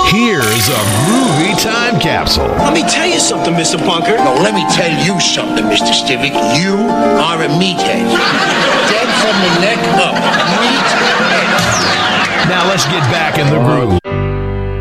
Here's a groovy time capsule. Let me tell you something, Mr. Bunker. No, let me tell you something, Mr. Stivic. You are a meathead. Dead from the neck up. Meathead. Now let's get back in the groove.